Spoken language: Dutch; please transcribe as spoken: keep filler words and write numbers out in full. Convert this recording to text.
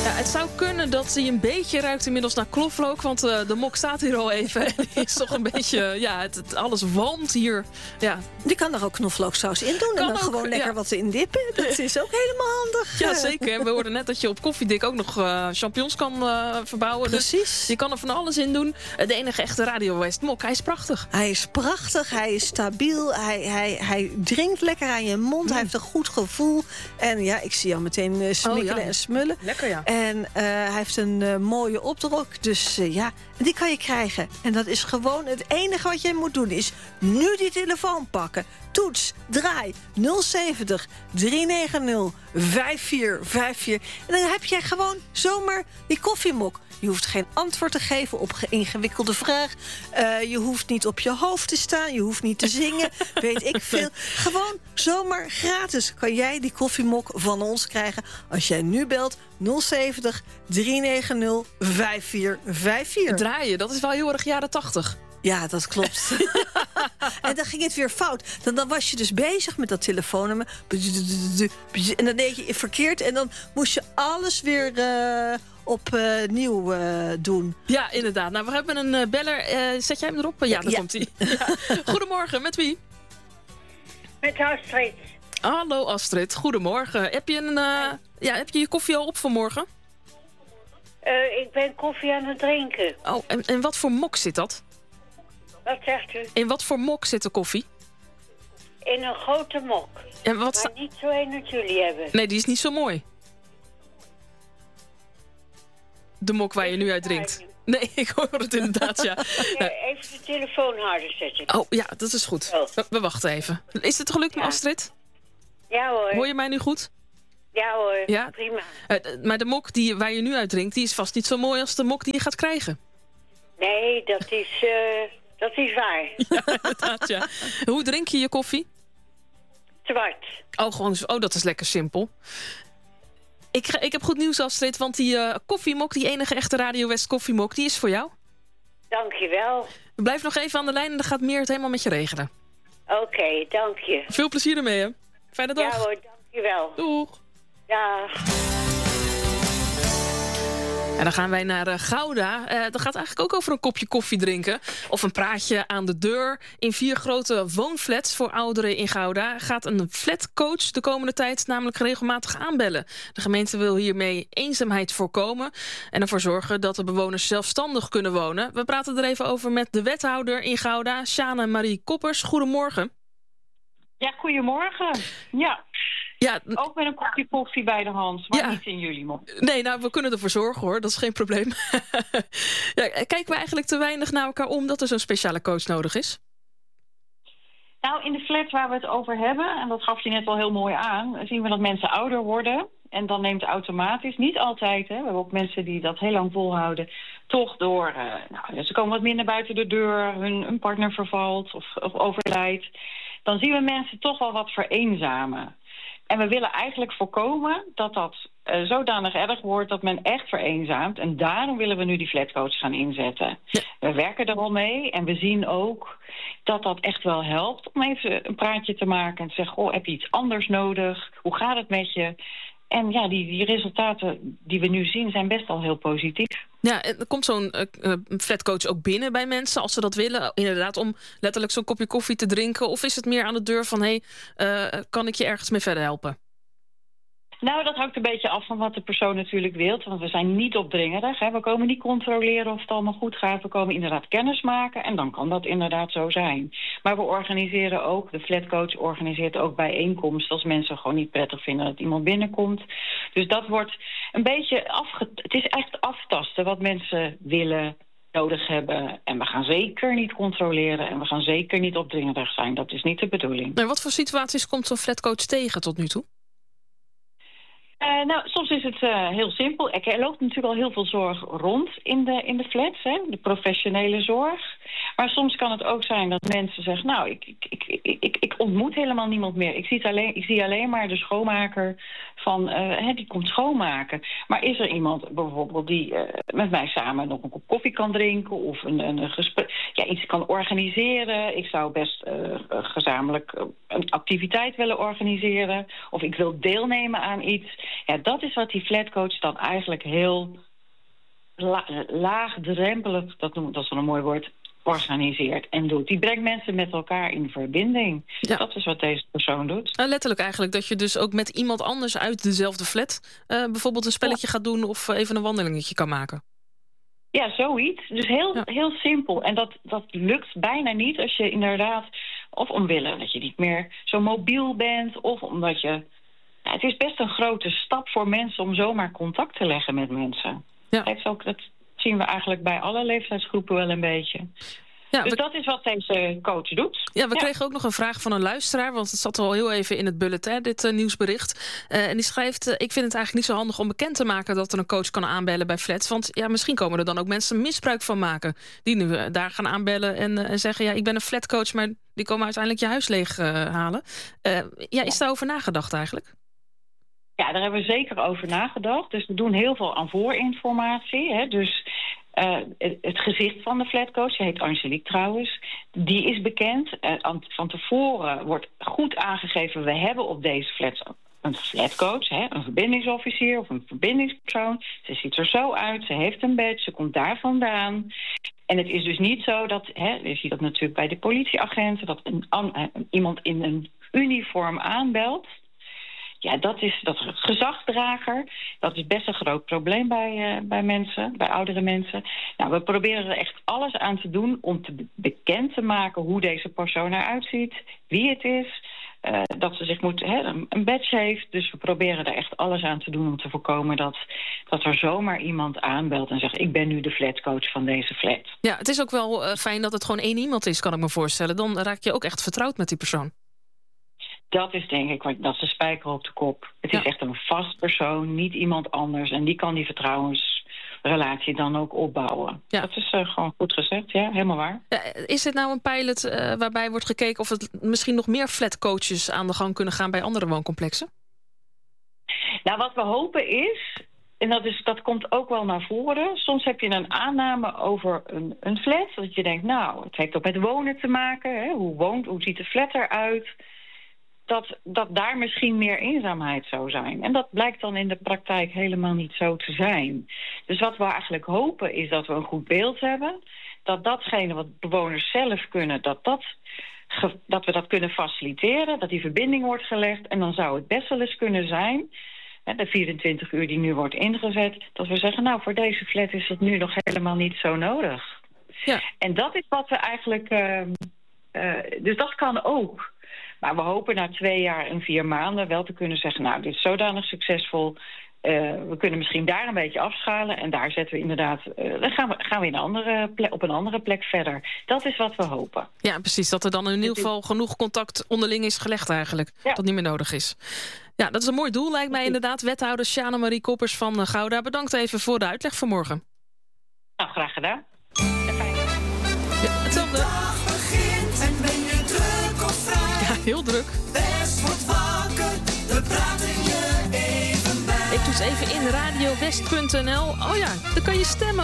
Ja, het zou kunnen dat hij een beetje ruikt inmiddels naar knoflook. Want uh, de mok staat hier al even. Het is toch een beetje... Ja, het, het, alles walmt hier. Ja. Je kan er ook knoflooksaus in doen. Kan en dan ook, gewoon lekker ja. wat in dippen. Dat is ook helemaal handig. Ja, zeker. En we hoorden net dat je op koffiedik ook nog uh, champignons kan uh, verbouwen. Precies. Dus je kan er van alles in doen. De enige echte Radio West mok. Hij is prachtig. Hij is prachtig. Hij is stabiel. Hij, hij, hij dringt lekker aan je mond. Mm. Hij heeft een goed gevoel. En ja, ik zie al meteen uh, smikkelen oh, ja. en smullen. Lekker, ja. En uh, hij heeft een uh, mooie opdruk. Dus uh, ja, die kan je krijgen. En dat is gewoon het enige wat je moet doen. Is nu die telefoon pakken. Toets, draai, nul zeventig, driehonderdnegentig, vijfenveertig vijfenveertig. En dan heb je gewoon zomaar die koffiemok. Je hoeft geen antwoord te geven op een ingewikkelde vraag. Uh, je hoeft niet op je hoofd te staan. Je hoeft niet te zingen. Weet ik veel. Gewoon zomaar gratis kan jij die koffiemok van ons krijgen. Als jij nu belt nul zeventig, driehonderdnegentig, vijfenveertig vijfenveertig. Draaien, dat is wel heel erg jaren tachtig. Ja, dat klopt. En dan ging het weer fout. Dan, dan was je dus bezig met dat telefoonnummer. En dan deed je verkeerd. En dan moest je alles weer uh, opnieuw uh, uh, doen. Ja, inderdaad. Nou, we hebben een uh, beller. Uh, zet jij hem erop? Ja, daar ja. komt hij. Ja. Goedemorgen, met wie? Met Astrid. Hallo Astrid, goedemorgen. Heb je, een, uh, ja, heb je je koffie al op vanmorgen? Uh, ik ben koffie aan het drinken. Oh, en, en wat voor mok zit dat? Wat zegt u? In wat voor mok zit de koffie? In een grote mok. En wat maar sta- niet zo een dat jullie hebben. Nee, die is niet zo mooi. De mok waar je nu uit drinkt. Nee, ik hoor het inderdaad, ja. Ja, even de telefoon harder zetten. Oh, ja, dat is goed. We, we wachten even. Is het gelukt, ja. Astrid? Ja hoor. Hoor je mij nu goed? Ja hoor, ja? prima. Uh, maar de mok die, waar je nu uit drinkt, die is vast niet zo mooi als de mok die je gaat krijgen. Nee, dat is, uh, dat is waar. Ja, inderdaad, ja. Hoe drink je je koffie? Zwart. Oh, gewoon, oh, dat is lekker simpel. Ik, ik heb goed nieuws, Astrid, want die uh, koffiemok, die enige echte Radio West koffiemok, die is voor jou. Dankjewel. Blijf nog even aan de lijn en dan gaat Meer het helemaal met je regelen. Oké, okay, dank je. Veel plezier ermee, hè. Fijne dag. Ja hoor, dankjewel. Doeg. Dag. En dan gaan wij naar uh, Gouda. Uh, dat gaat eigenlijk ook over een kopje koffie drinken. Of een praatje aan de deur. In vier grote woonflats voor ouderen in Gouda gaat een flatcoach de komende tijd namelijk regelmatig aanbellen. De gemeente wil hiermee eenzaamheid voorkomen en ervoor zorgen dat de bewoners zelfstandig kunnen wonen. We praten er even over met de wethouder in Gouda, Sjane Marie Koppers. Goedemorgen. Ja, goedemorgen. Ja. Ja, ook met een kopje koffie bij de hand, maar ja. niet in jullie mond. Nee, nou, we kunnen ervoor zorgen, hoor. Dat is geen probleem. Ja, kijken we eigenlijk te weinig naar elkaar om dat er zo'n speciale coach nodig is? Nou, in de flat waar we het over hebben, en dat gaf je net al heel mooi aan, zien we dat mensen ouder worden. En dan neemt automatisch, niet altijd, hè, we hebben ook mensen die dat heel lang volhouden, toch door, uh, nou, ze komen wat minder buiten de deur, hun, hun partner vervalt of, of overlijdt. Dan zien we mensen toch wel wat vereenzamen. En we willen eigenlijk voorkomen dat dat uh, zodanig erg wordt dat men echt vereenzaamt. En daarom willen we nu die flatcoach gaan inzetten. Ja. We werken er al mee en we zien ook dat dat echt wel helpt om even een praatje te maken en te zeggen, oh, heb je iets anders nodig? Hoe gaat het met je? En ja, die, die resultaten die we nu zien zijn best al heel positief. Ja, er komt zo'n uh, flatcoach ook binnen bij mensen als ze dat willen. Inderdaad, om letterlijk zo'n kopje koffie te drinken. Of is het meer aan de deur van, hé, hey, uh, kan ik je ergens mee verder helpen? Nou, dat hangt een beetje af van wat de persoon natuurlijk wil. Want we zijn niet opdringerig. Hè. We komen niet controleren of het allemaal goed gaat. We komen inderdaad kennis maken. En dan kan dat inderdaad zo zijn. Maar we organiseren ook, de flatcoach organiseert ook bijeenkomsten als mensen gewoon niet prettig vinden dat iemand binnenkomt. Dus dat wordt een beetje afge... Het is echt aftasten wat mensen willen, nodig hebben. En we gaan zeker niet controleren en we gaan zeker niet opdringerig zijn. Dat is niet de bedoeling. En wat voor situaties komt zo'n flatcoach tegen tot nu toe? Uh, nou, soms is het uh, heel simpel. Er loopt natuurlijk al heel veel zorg rond in de, in de flats, hè, de professionele zorg. Maar soms kan het ook zijn dat mensen zeggen, nou, ik, ik, ik, ik, ik ontmoet helemaal niemand meer. Ik zie, het alleen, ik zie alleen maar de schoonmaker van, uh, hè, die komt schoonmaken. Maar is er iemand bijvoorbeeld die uh, met mij samen nog een kop koffie kan drinken of een, een gesprek, ja, iets kan organiseren? Ik zou best uh, gezamenlijk uh, een activiteit willen organiseren of ik wil deelnemen aan iets. Ja, dat is wat die flatcoach dan eigenlijk heel la- laagdrempelig, dat, noem, dat is wel een mooi woord, organiseert en doet. Die brengt mensen met elkaar in verbinding. Ja. Dat is wat deze persoon doet. Uh, letterlijk eigenlijk, dat je dus ook met iemand anders uit dezelfde flat Uh, bijvoorbeeld een spelletje ja. gaat doen of even een wandelingetje kan maken. Ja, zoiets. Dus heel, ja. heel simpel. En dat, dat lukt bijna niet als je inderdaad, of omwille dat je niet meer zo mobiel bent, of omdat je... Ja, het is best een grote stap voor mensen om zomaar contact te leggen met mensen. Ja. Dat, is ook, dat zien we eigenlijk bij alle leeftijdsgroepen wel een beetje. Ja, dus we... dat is wat deze coach doet. Ja, we ja. kregen ook nog een vraag van een luisteraar, want het zat al heel even in het bulletin, dit uh, nieuwsbericht. Uh, en die schrijft, uh, ik vind het eigenlijk niet zo handig om bekend te maken dat er een coach kan aanbellen bij flats. Want ja, misschien komen er dan ook mensen misbruik van maken. Die nu uh, daar gaan aanbellen en, uh, en zeggen, ja, ik ben een flatcoach, maar die komen uiteindelijk je huis leeg uh, halen. Uh, ja, is ja. daarover nagedacht eigenlijk? Ja, daar hebben we zeker over nagedacht. Dus we doen heel veel aan voorinformatie. Hè. Dus uh, het, het gezicht van de flatcoach, die heet Angelique trouwens, die is bekend. Uh, van tevoren wordt goed aangegeven, we hebben op deze flats een flatcoach, hè, een verbindingsofficier of een verbindingspersoon. Ze ziet er zo uit, ze heeft een badge, ze komt daar vandaan. En het is dus niet zo dat, hè, je ziet dat natuurlijk bij de politieagenten, dat een, een, iemand in een uniform aanbelt. Ja, dat is dat gezagsdrager. Dat is best een groot probleem bij, uh, bij mensen, bij oudere mensen. Nou, we proberen er echt alles aan te doen om te be- bekend te maken hoe deze persoon eruit ziet, wie het is, uh, dat ze zich moet, hè, een badge heeft. Dus we proberen er echt alles aan te doen om te voorkomen dat, dat er zomaar iemand aanbelt en zegt, ik ben nu de flatcoach van deze flat. Ja, het is ook wel uh, fijn dat het gewoon één iemand is, kan ik me voorstellen. Dan raak je ook echt vertrouwd met die persoon. Dat is denk ik, dat is de spijker op de kop. Het ja. is echt een vast persoon, niet iemand anders. En die kan die vertrouwensrelatie dan ook opbouwen. Ja. Dat is uh, gewoon goed gezegd, ja, helemaal waar. Ja, is dit nou een pilot uh, waarbij wordt gekeken of het misschien nog meer flatcoaches aan de gang kunnen gaan bij andere wooncomplexen? Nou, wat we hopen is, en dat, is, dat komt ook wel naar voren, soms heb je een aanname over een, een flat, dat je denkt, nou, het heeft ook met wonen te maken. Hè? Hoe woont, hoe ziet de flat eruit? Dat, dat daar misschien meer eenzaamheid zou zijn. En dat blijkt dan in de praktijk helemaal niet zo te zijn. Dus wat we eigenlijk hopen is dat we een goed beeld hebben. Dat datgene wat bewoners zelf kunnen, dat, dat, ge, dat we dat kunnen faciliteren. Dat die verbinding wordt gelegd. En dan zou het best wel eens kunnen zijn, de vierentwintig uur die nu wordt ingezet, dat we zeggen, nou, voor deze flat is het nu nog helemaal niet zo nodig. Ja. En dat is wat we eigenlijk... Uh, uh, dus dat kan ook. Maar we hopen na twee jaar en vier maanden wel te kunnen zeggen, nou, dit is zodanig succesvol. Uh, we kunnen misschien daar een beetje afschalen. En daar zetten we inderdaad, uh, dan gaan we, gaan we in een andere plek, op een andere plek verder. Dat is wat we hopen. Ja, precies. Dat er dan in ieder geval genoeg contact onderling is gelegd eigenlijk. Ja. Dat niet meer nodig is. Ja, dat is een mooi doel, lijkt mij inderdaad. Wethouder Sjane Marie Koppers van Gouda. Bedankt even voor de uitleg vanmorgen. Nou, graag gedaan. En fijn. Ja, hetzelfde. Heel druk. West wordt wakker, we praten je even bij. Ik toets even in radio west punt n l. Oh ja, dan kan je stemmen.